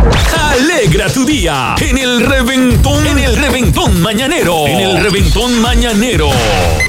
Alegra tu día en el reventón mañanero. En el reventón mañanero.